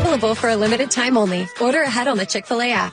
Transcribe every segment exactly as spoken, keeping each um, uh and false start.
Available for a limited time only. Order ahead on the Chick-fil-A app.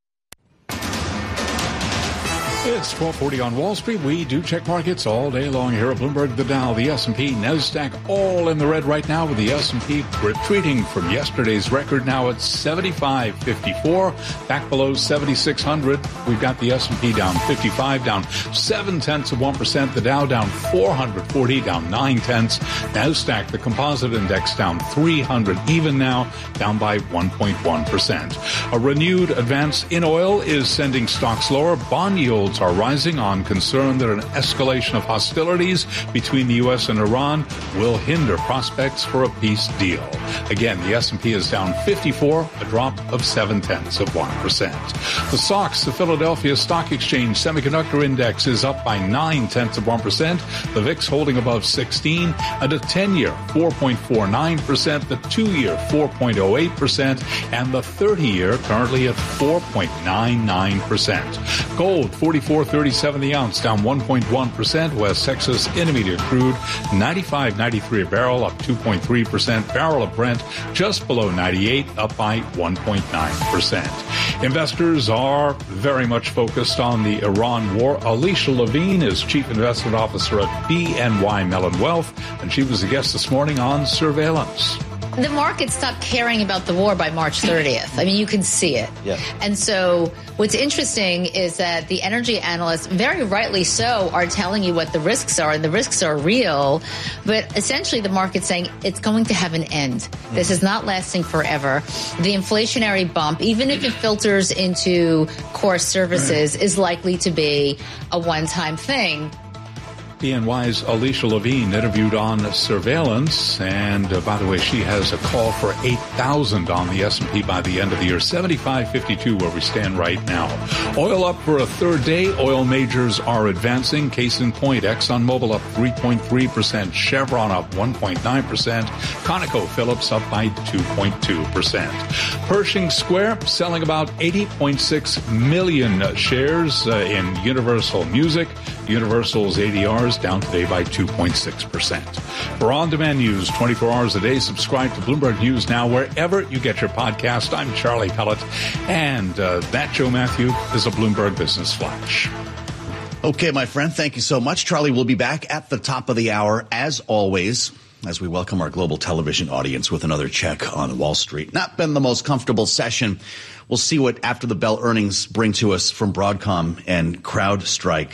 It's twelve forty on Wall Street. We do check markets all day long here at Bloomberg. The Dow, the S and P, NASDAQ, all in the red right now, with the S and P retreating from yesterday's record now at seventy-five fifty-four, back below seventy-six hundred. We've got the S and P down fifty-five, down seven tenths of one percent. The Dow down four hundred forty, down nine tenths. NASDAQ, the composite index, down three hundred, even now, down by one point one percent. A renewed advance in oil is sending stocks lower. Bond yields are rising on concern that an escalation of hostilities between the U S and Iran will hinder prospects for a peace deal. Again, the S and P is down fifty-four, a drop of seven tenths of one percent. The S O X, the Philadelphia Stock Exchange Semiconductor Index, is up by nine tenths of one percent. The V I X holding above sixteen, and a ten-year four point four nine percent, the two-year four point oh eight percent, and the thirty-year currently at four point nine nine percent. Gold, forty-four thirty-seven the ounce, down one point one percent. West Texas Intermediate crude, ninety-five ninety-three a barrel, up two point three percent. Barrel of Brent, just below ninety-eight, up by one point nine percent. Investors are very much focused on the Iran war. Alicia Levine is Chief Investment Officer at B N Y Mellon Wealth, and she was a guest this morning on Surveillance. The market stopped caring about the war by March thirtieth. I mean, you can see it. Yeah. And so what's interesting is that the energy analysts, very rightly so, are telling you what the risks are, and the risks are real. But essentially the market's saying it's going to have an end. Mm. This is not lasting forever. The inflationary bump, even if it filters into core services, right, is likely to be a one-time thing. B N Y's Alicia Levine interviewed on Surveillance, and uh, by the way, she has a call for eight thousand on the S and P by the end of the year, seventy-five fifty-two where we stand right now. Oil up for a third day. Oil majors are advancing. Case in point, ExxonMobil up three point three percent, Chevron up one point nine percent, ConocoPhillips up by two point two percent. Pershing Square selling about eighty point six million shares uh, in Universal Music. Universal's A D Rs down today by two point six percent. For on-demand news twenty-four hours a day, subscribe to Bloomberg News Now wherever you get your podcast. I'm Charlie Pellet, and uh, that, Joe Matthew, is a Bloomberg Business Flash. Okay, my friend, thank you so much. Charlie will be back at the top of the hour, as always, as we welcome our global television audience with another check on Wall Street. Not been the most comfortable session. We'll see what after the bell earnings bring to us from Broadcom and CrowdStrike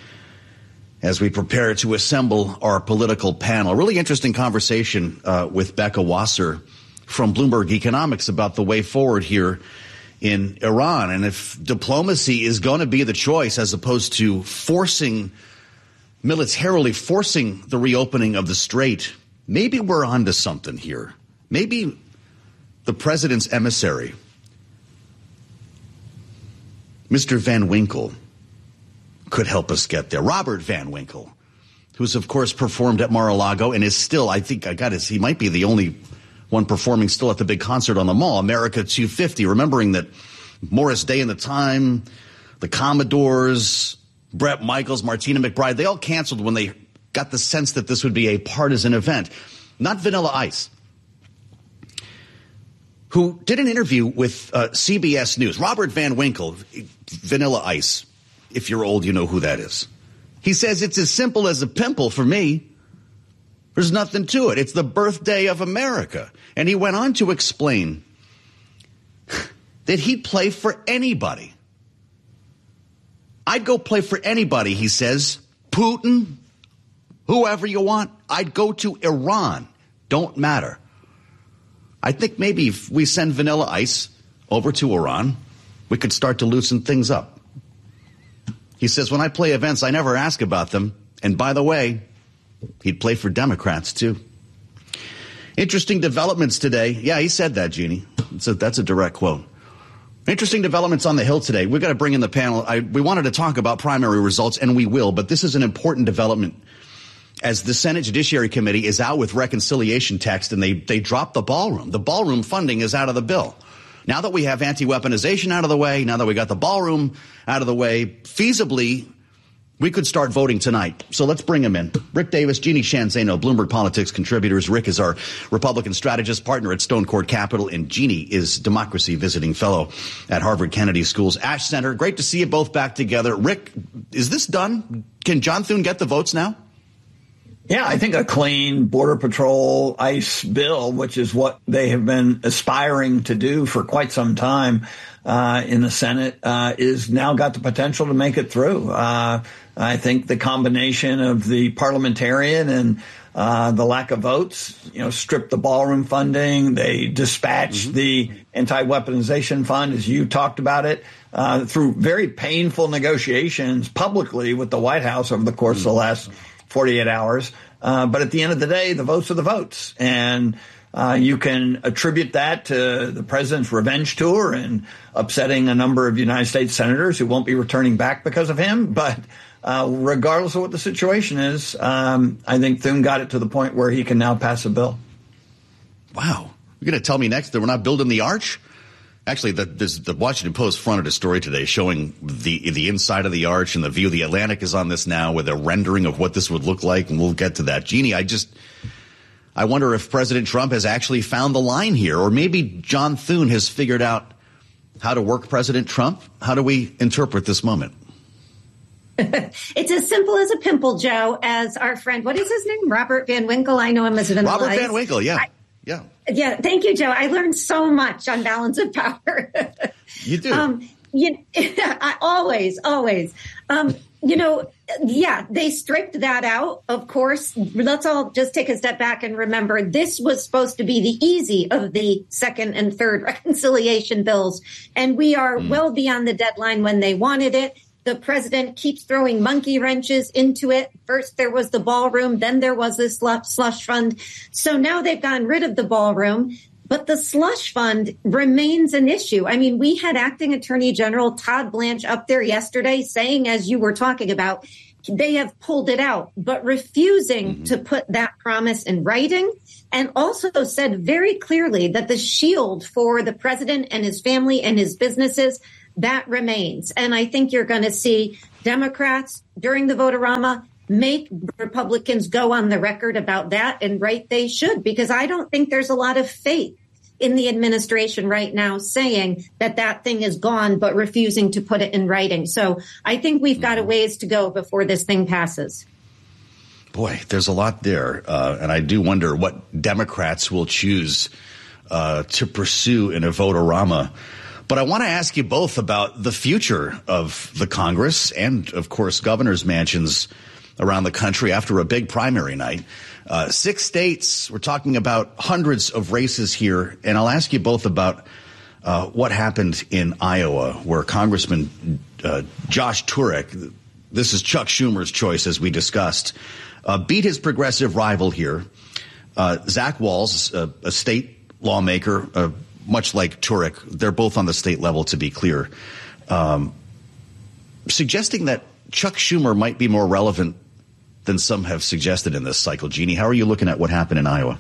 as we prepare to assemble our political panel. A really interesting conversation uh, with Becca Wasser from Bloomberg Economics about the way forward here in Iran. And if diplomacy is going to be the choice as opposed to forcing, militarily forcing the reopening of the strait, maybe we're onto something here. Maybe the president's emissary, Mister Van Winkle, could help us get there. Robert Van Winkle, who's, of course, performed at Mar-a-Lago and is still, I think, I got it, he might be the only one performing still at the big concert on the Mall, America two fifty, remembering that Morris Day and the Time, the Commodores, Bret Michaels, Martina McBride, they all canceled when they got the sense that this would be a partisan event. Not Vanilla Ice, who did an interview with uh, C B S News. Robert Van Winkle, Vanilla Ice. If you're old, you know who that is. He says it's as simple as a pimple for me. There's nothing to it. It's the birthday of America. And he went on to explain that he'd play for anybody. I'd go play for anybody, he says. Putin, whoever you want. I'd go to Iran. Don't matter. I think maybe if we send Vanilla Ice over to Iran, we could start to loosen things up. He says, when I play events, I never ask about them. And by the way, he'd play for Democrats, too. Interesting developments today. Yeah, he said that, Jeannie. So that's a direct quote. Interesting developments on the Hill today. We've got to bring in the panel. I, we wanted to talk about primary results, and we will. But this is an important development as the Senate Judiciary Committee is out with reconciliation text, and they, they dropped the ballroom. The ballroom funding is out of the bill. Now that we have anti-weaponization out of the way, now that we got the ballroom out of the way, feasibly, we could start voting tonight. So let's bring him in. Rick Davis, Jeannie Sheehan Zaino, Bloomberg Politics contributors. Rick is our Republican strategist partner at Stone Court Capital, and Jeannie is Democracy Visiting Fellow at Harvard Kennedy School's Ash Center. Great to see you both back together. Rick, is this done? Can John Thune get the votes now? Yeah, I think a clean Border Patrol ICE bill, which is what they have been aspiring to do for quite some time uh, in the Senate, uh, is now got the potential to make it through. Uh, I think the combination of the parliamentarian and uh, the lack of votes, you know, stripped the ballroom funding. They dispatched mm-hmm. the anti-weaponization fund, as you talked about it, uh, through very painful negotiations publicly with the White House over the course mm-hmm. of the last forty-eight hours. Uh, but at the end of the day, the votes are the votes. And uh, you can attribute that to the president's revenge tour and upsetting a number of United States senators who won't be returning back because of him. But uh, regardless of what the situation is, um, I think Thune got it to the point where he can now pass a bill. Wow. You're going to tell me next that we're not building the arch? Actually, the, this, the Washington Post fronted a story today showing the the inside of the arch and the view. The Atlantic is on this now with a rendering of what this would look like, and we'll get to that. Jeannie, I just I wonder if President Trump has actually found the line here, or maybe John Thune has figured out how to work President Trump. How do we interpret this moment? It's as simple as a pimple, Joe, as our friend, what is his name? Robert Van Winkle. I know him as Vanilla Robert Ice. Van Winkle, yeah. I, Yeah. Yeah. Thank you, Joe. I learned so much on balance of power. You do. Um, you, I always, always. Um, you know, yeah, they stripped that out, of course. Let's all just take a step back and remember this was supposed to be the easy of the second and third reconciliation bills. And we are mm. well beyond the deadline when they wanted it. The president keeps throwing monkey wrenches into it. First, there was the ballroom. Then there was this slush fund. So now they've gotten rid of the ballroom. But the slush fund remains an issue. I mean, we had Acting Attorney General Todd Blanche up there yesterday saying, as you were talking about, they have pulled it out, but refusing mm-hmm. to put that promise in writing, and also said very clearly that the shield for the president and his family and his businesses, that remains. And I think you're going to see Democrats during the vote-a-rama make Republicans go on the record about that, and right they should, because I don't think there's a lot of faith in the administration right now saying that that thing is gone, but refusing to put it in writing. So I think we've got a ways to go before this thing passes. Boy, there's a lot there. Uh, and I do wonder what Democrats will choose uh, to pursue in a vote-a-rama. But I want to ask you both about the future of the Congress and, of course, governors' mansions around the country after a big primary night. Uh, six states, we're talking about hundreds of races here. And I'll ask you both about uh, what happened in Iowa, where Congressman uh, Josh Turek, this is Chuck Schumer's choice, as we discussed, uh, beat his progressive rival here, uh, Zach Walz, uh, a state lawmaker, uh, much like Turek. They're both on the state level, to be clear, um, suggesting that Chuck Schumer might be more relevant than some have suggested in this cycle. Jeannie, how are you looking at what happened in Iowa?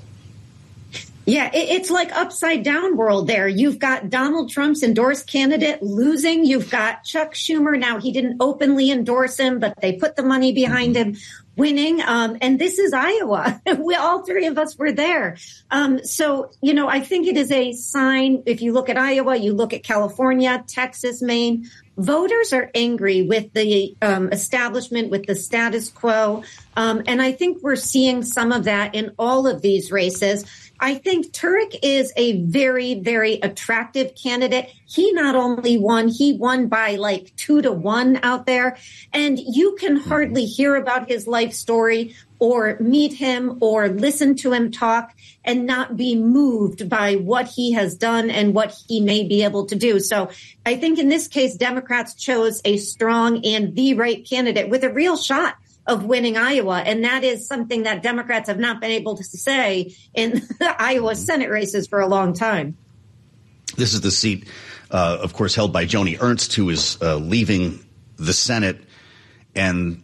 Yeah, it's like upside down world there. You've got Donald Trump's endorsed candidate losing. You've got Chuck Schumer. Now, he didn't openly endorse him, but they put the money behind him, winning. Um, and this is Iowa. We, all three of us were there. Um, so, you know, I think it is a sign. If you look at Iowa, you look at California, Texas, Maine, voters are angry with the um, establishment, with the status quo. Um, and I think we're seeing some of that in all of these races. I think Turek is a very, very attractive candidate. He not only won, he won by like two to one out there. And you can hardly hear about his life story or meet him or listen to him talk and not be moved by what he has done and what he may be able to do. So I think in this case, Democrats chose a strong and the right candidate with a real shot of winning Iowa. And that is something that Democrats have not been able to say in the Iowa Senate races for a long time. This is the seat, uh, of course, held by Joni Ernst, who is uh, leaving the Senate. And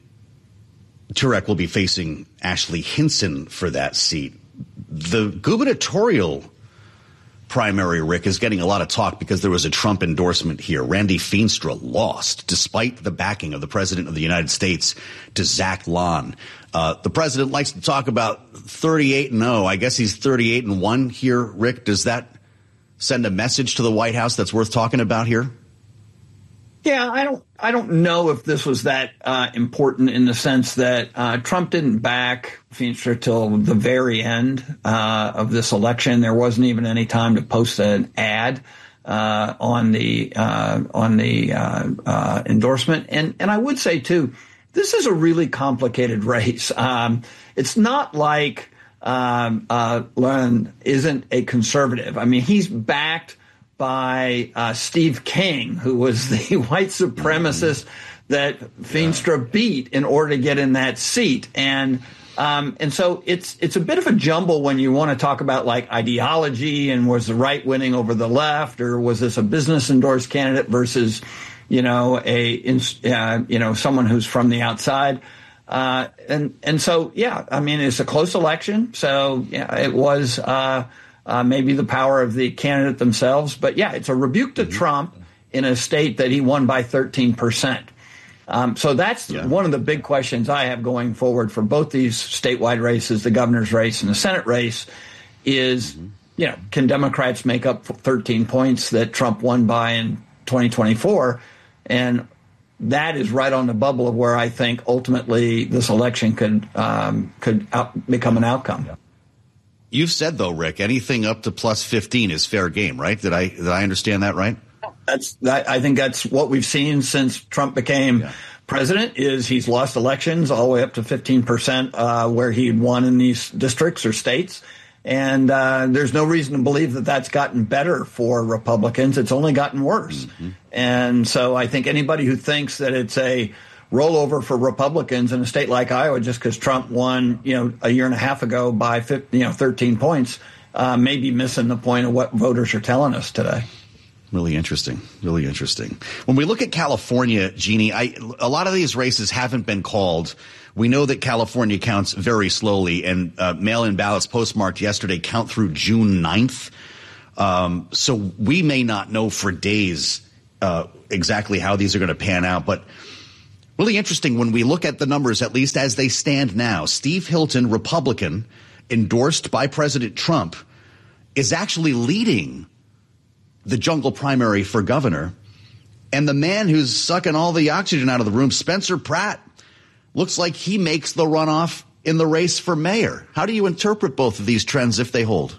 Turek will be facing Ashley Hinson for that seat. The gubernatorial primary, Rick, is getting a lot of talk because there was a Trump endorsement here. Randy Feenstra lost despite the backing of the president of the United States to Zach Lon. Uh, the president likes to talk about thirty-eight and oh. I guess he's thirty-eight and one here, Rick. Does that send a message to the White House that's worth talking about here? Yeah, I don't I don't know if this was that uh, important in the sense that uh, Trump didn't back Feenstra till the very end uh, of this election. There wasn't even any time to post an ad uh, on the uh, on the uh, uh, endorsement. And and I would say, too, this is a really complicated race. Um, it's not like um, uh, Lon isn't a conservative. I mean, he's backed by uh, Steve King, who was the white supremacist that Feenstra yeah. beat in order to get in that seat. And um, and so it's it's a bit of a jumble when you want to talk about like ideology and was the right winning over the left, or was this a business endorsed candidate versus, you know, a uh, you know someone who's from the outside. Uh, and and so, yeah, I mean, it's a close election. So, yeah, it was uh Uh, maybe the power of the candidate themselves. But, yeah, it's a rebuke to Trump in a state that he won by thirteen percent. Um, so that's yeah. one of the big questions I have going forward for both these statewide races, the governor's race and the Senate race, is, mm-hmm. you know, can Democrats make up thirteen points that Trump won by in twenty twenty-four? And that is right on the bubble of where I think ultimately this election could um, could out, become an outcome. Yeah. You've said, though, Rick, anything up to plus fifteen is fair game, right? Did I did I understand that right? That's that, I think that's what we've seen since Trump became yeah. president, is he's lost elections all the way up to fifteen percent uh, where he had won in these districts or states. And uh, there's no reason to believe that that's gotten better for Republicans. It's only gotten worse. Mm-hmm. And so I think anybody who thinks that it's a rollover for Republicans in a state like Iowa just because Trump won, you know, a year and a half ago by, you know, thirteen points, uh, may be missing the point of what voters are telling us today. Really interesting. Really interesting. When we look at California, Jeannie, I, a lot of these races haven't been called. We know that California counts very slowly, and uh, mail-in ballots postmarked yesterday count through June ninth. Um, so we may not know for days uh, exactly how these are going to pan out, but really interesting when we look at the numbers, at least as they stand now. Steve Hilton, Republican, endorsed by President Trump, is actually leading the jungle primary for governor. And the man who's sucking all the oxygen out of the room, Spencer Pratt, looks like he makes the runoff in the race for mayor. How do you interpret both of these trends if they hold?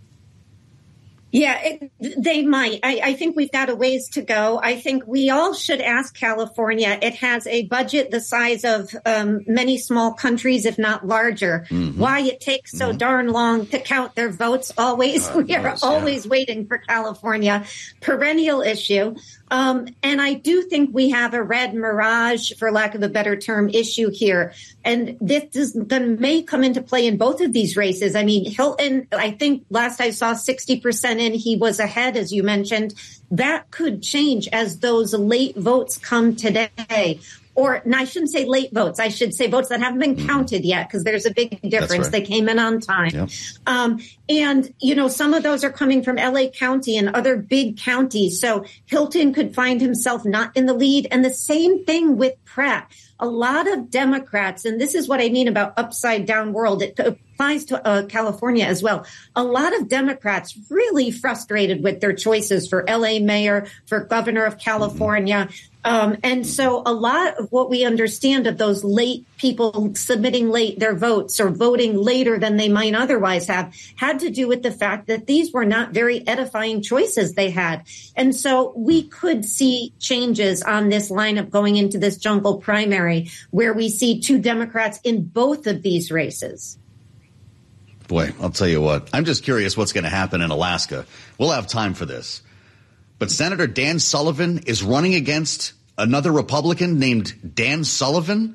Yeah, it, they might. I, I think we've got a ways to go. I think we all should ask California. It has a budget the size of um, many small countries, if not larger. Mm-hmm. Why it takes so mm-hmm. darn long to count their votes? Always, uh, we are course, always yeah. waiting for California. Perennial issue. Um, and I do think we have a red mirage, for lack of a better term, issue here. And this is going may come into play in both of these races. I mean, Hilton, I think last I saw sixty percent in, he was ahead, as you mentioned. That could change as those late votes come today. Or, and I shouldn't say late votes. I should say votes that haven't been counted yet, because there's a big difference. Right. They came in on time. Yep. Um, and, you know, some of those are coming from L A County and other big counties. So Hilton could find himself not in the lead. And the same thing with Pratt. A lot of Democrats, and this is what I mean about upside down world, it applies to uh, California as well. A lot of Democrats really frustrated with their choices for L A mayor, for governor of California. Mm-hmm. Um, and so a lot of what we understand of those late people submitting late their votes or voting later than they might otherwise have had to do with the fact that these were not very edifying choices they had. And so we could see changes on this lineup going into this jungle primary where we see two Democrats in both of these races. Boy, I'll tell you what, I'm just curious what's going to happen in Alaska. We'll have time for this. But Senator Dan Sullivan is running against another Republican named Dan Sullivan.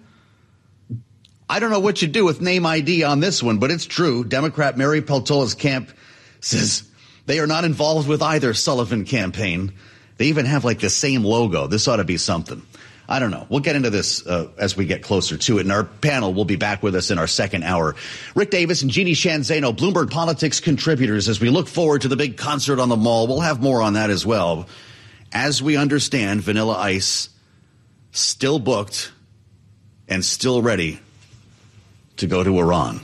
I don't know what you do with name I D on this one, but it's true. Democrat Mary Peltola's camp says they are not involved with either Sullivan campaign. They even have like the same logo. This ought to be something. I don't know. We'll get into this uh, as we get closer to it. And our panel will be back with us in our second hour. Rick Davis and Jeannie Shanzano, Bloomberg Politics contributors, as we look forward to the big concert on the Mall. We'll have more on that as well. As we understand, Vanilla Ice still booked and still ready to go to Iran.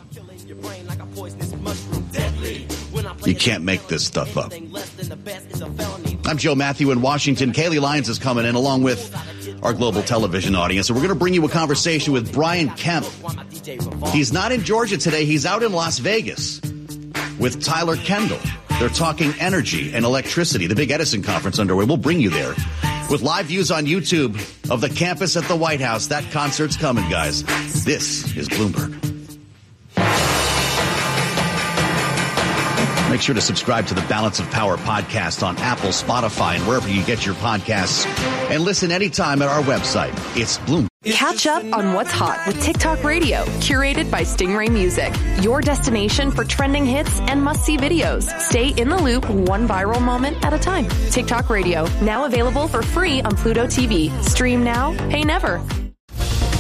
You can't make this stuff up. I'm Joe Matthew in Washington. Kaylee Lyons is coming in along with our global television audience. And we're going to bring you a conversation with Brian Kemp. He's not in Georgia today. He's out in Las Vegas with Tyler Kendall. They're talking energy and electricity. The big Edison conference underway. We'll bring you there with live views on YouTube of the campus at the White House. That concert's coming, guys. This is Bloomberg. Make sure to subscribe to the Balance of Power podcast on Apple, Spotify, and wherever you get your podcasts. And listen anytime at our website. It's Bloomberg. Catch up on what's hot with TikTok Radio, curated by Stingray Music. Your destination for trending hits and must-see videos. Stay in the loop one viral moment at a time. TikTok Radio, now available for free on Pluto T V. Stream now, pay never.